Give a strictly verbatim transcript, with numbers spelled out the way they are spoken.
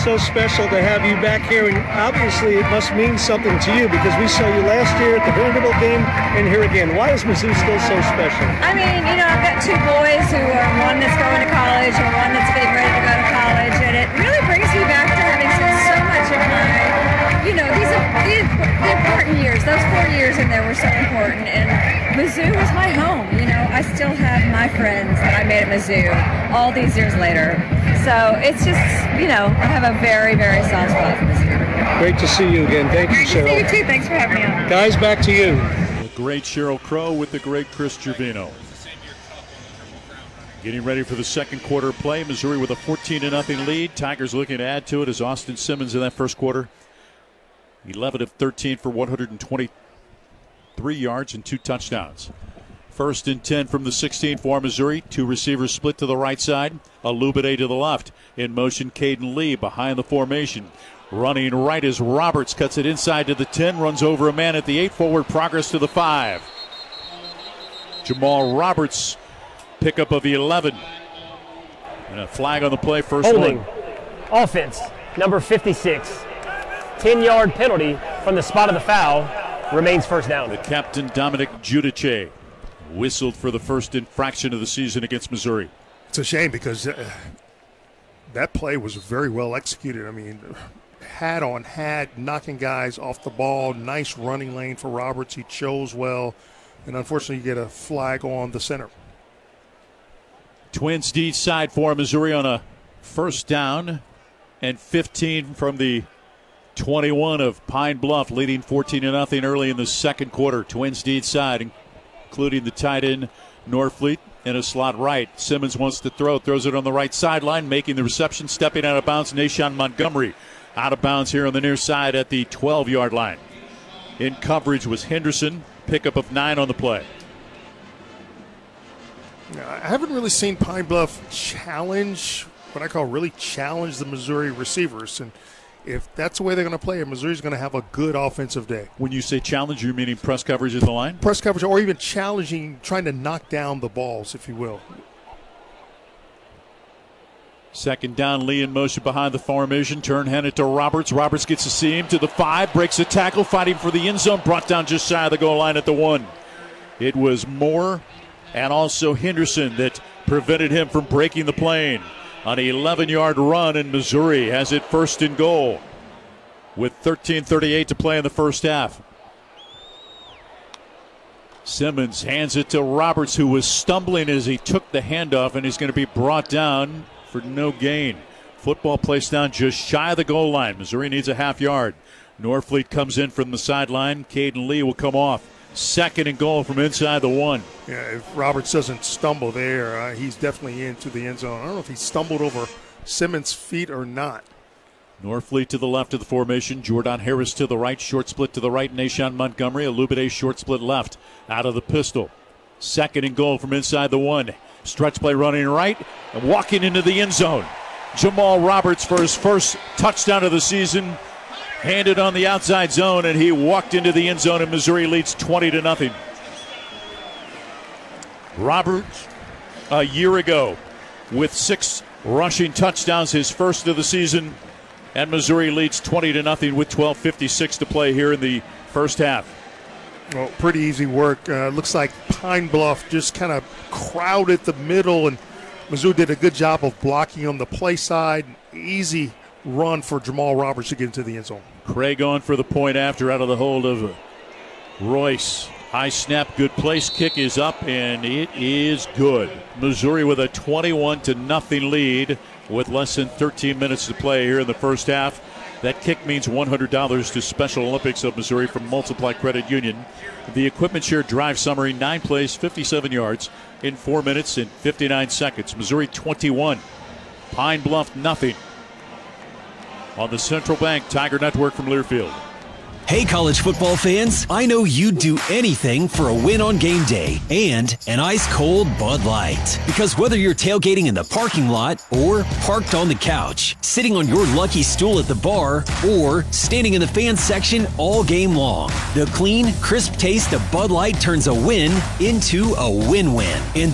so special to have you back here, and obviously it must mean something to you because we saw you last year at the Vanderbilt game and here again. Why is Mizzou still so special? I mean, you know, I've got two boys who are one that's going to college and one that's getting ready to go to college, and it really brings me back to having spent so much of my, you know, these are the, the important years. Those four years in there were so important, and Mizzou was my home. You know, I still have my friends that I made at Mizzou all these years later. So it's just, you know, I have a very, very soft spot for Mizzou. Great to see you again. Thank Great you, Cheryl. Great to see you too. Thanks for having me on. Guys, back to you. The great Sheryl Crow with the great Chris Gervino. Getting ready for the second quarter play. Missouri with a fourteen to nothing lead. Tigers looking to add to it as Austin Simmons in that first quarter. eleven of thirteen for one hundred twenty-three yards and two touchdowns. First and ten from the sixteen for Missouri. Two receivers split to the right side. Alubade to the left. In motion, Caden Lee behind the formation. Running right as Roberts cuts it inside to the ten. Runs over a man at the eight. Forward progress to the five. Jamal Roberts, pickup of the eleven. And a flag on the play. First Holding. one. Offense, number fifty-six. ten-yard penalty from the spot of the foul. Remains first down. The captain, Dominic Giudice, whistled for the first infraction of the season against Missouri. It's a shame because uh, that play was very well executed. I mean, had on had, knocking guys off the ball. Nice running lane for Roberts. He chose well. And unfortunately, you get a flag on the center. Twins D side for Missouri on a first down and fifteen from the twenty-one of Pine Bluff, leading fourteen to nothing early in the second quarter. Twins D side, including the tight end Norfleet in a slot right. Simmons wants to throw, throws it on the right sideline, making the reception, stepping out of bounds. Nashawn Montgomery out of bounds here on the near side at the twelve-yard line. In coverage was Henderson, pickup of nine on the play. I haven't really seen Pine Bluff challenge, what I call really challenge the Missouri receivers. And if that's the way they're going to play it, Missouri's going to have a good offensive day. When you say challenge, you're meaning press coverage at the line? Press coverage, or even challenging, trying to knock down the balls, if you will. Second down, Lee in motion behind the formation. Turn, hand it to Roberts. Roberts gets a seam to the five, breaks a tackle, fighting for the end zone, brought down just shy of the goal line at the one. It was Moore and also Henderson that prevented him from breaking the plane. An eleven-yard run, and Missouri has it first and goal with thirteen thirty-eight to play in the first half. Simmons hands it to Roberts, who was stumbling as he took the handoff, and he's going to be brought down for no gain. Football placed down just shy of the goal line. Missouri needs a half yard. Norfleet comes in from the sideline. Caden Lee will come off. Second and goal from inside the one. Yeah, if Roberts doesn't stumble there, uh, he's definitely into the end zone. I don't know if he stumbled over Simmons' feet or not. Norfleet to the left of the formation. Jordan Harris to the right. Short split to the right. Nashawn Montgomery. Alubade short split left. Out of the pistol. Second and goal from inside the one. Stretch play running right and walking into the end zone. Jamal Roberts for his first touchdown of the season. Handed on the outside zone, and he walked into the end zone, and Missouri leads twenty to nothing. Roberts, a year ago, with six rushing touchdowns, his first of the season, and Missouri leads twenty to nothing with twelve fifty-six to play here in the first half. Well, pretty easy work. Uh, looks like Pine Bluff just kind of crowded the middle, and Mizzou did a good job of blocking on the play side. Easy run for Jamal Roberts to get into the end zone. Craig on for the point after, out of the hold of Royce. High snap, good place. Kick is up, and it is good. Missouri with a twenty-one to nothing lead with less than thirteen minutes to play here in the first half. That kick means one hundred dollars to Special Olympics of Missouri from Multiply Credit Union. The Equipment Share drive summary, nine plays, fifty-seven yards in four minutes and fifty-nine seconds. Missouri twenty-one, Pine Bluff nothing. On the Central Bank Tiger Network from Learfield. Hey, college football fans, I know you'd do anything for a win on game day and an ice-cold Bud Light. Because whether you're tailgating in the parking lot or parked on the couch, sitting on your lucky stool at the bar, or standing in the fan section all game long, the clean, crisp taste of Bud Light turns a win into a win-win. And